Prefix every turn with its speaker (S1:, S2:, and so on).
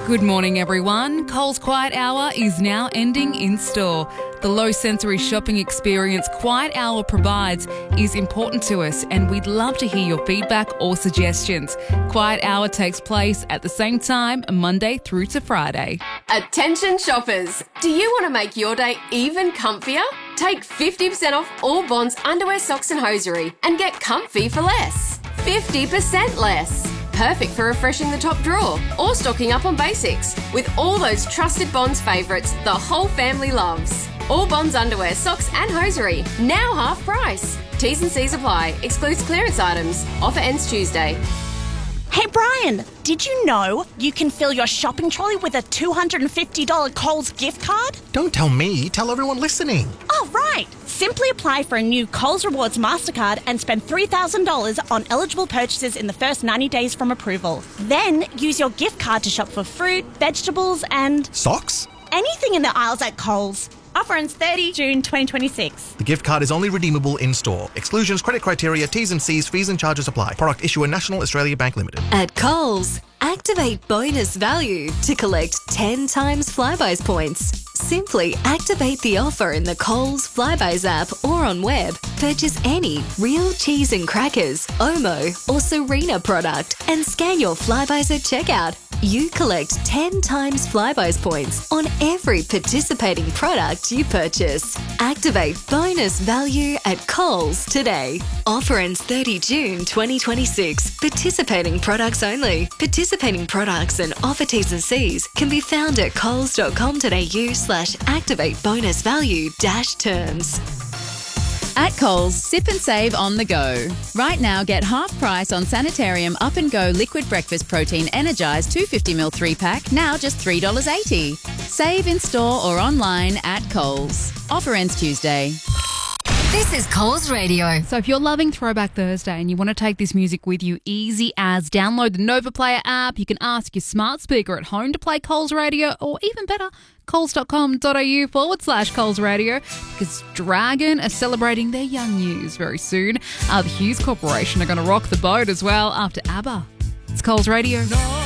S1: Good morning, everyone. Coles Quiet Hour is now ending in store. The low-sensory shopping experience Quiet Hour provides is important to us, and we'd love to hear your feedback or suggestions. Quiet Hour takes place at the same time, Monday through to Friday.
S2: Attention shoppers! Do you want to make your day even comfier? Take 50% off all Bonds underwear, socks and hosiery and get comfy for less. 50% less. Perfect for refreshing the top drawer or stocking up on basics with all those trusted Bonds favourites the whole family loves. All Bonds underwear, socks and hosiery, now half price. T's and C's apply. Excludes clearance items. Offer ends Tuesday.
S3: Hey Brian, did you know you can fill your shopping trolley with a $250 Coles gift card?
S4: Don't tell me, tell everyone listening.
S3: Oh, right. Simply apply for a new Coles Rewards MasterCard and spend $3,000 on eligible purchases in the first 90 days from approval. Then use your gift card to shop for fruit, vegetables and...
S4: Socks?
S3: anything in the aisles at Coles. Offer ends 30 June 2026.
S4: The gift card is only redeemable in-store. Exclusions, credit criteria, T's and C's, fees and charges apply. Product issuer National Australia Bank Limited.
S5: At Coles, activate bonus value to collect 10 times Flybuys points. Simply activate the offer in the Coles Flybuys app or on web. Purchase any real cheese and crackers, Omo or Serena product and scan your Flybuys at checkout. You collect 10 times Flybuys points on every participating product you purchase. Activate bonus value at Coles today. Offer ends 30 June 2026. Participating products only. Participating products and offer T's and C's can be found at coles.com.au/activate bonus value -terms.
S6: At Coles, sip and save on the go. Right now, get half price on Sanitarium Up and Go Liquid Breakfast Protein Energized 250ml 3-pack, now just $3.80. Save in store or online at Coles. Offer ends Tuesday.
S5: This is Coles Radio.
S1: So if you're loving Throwback Thursday and you want to take this music with you, easy as download the Nova Player app. You can ask your smart speaker at home to play Coles Radio, or even better, coles.com.au/Coles Radio, because Dragon are celebrating their young years very soon. The Hughes Corporation are going to rock the boat as well after ABBA. It's Coles Radio.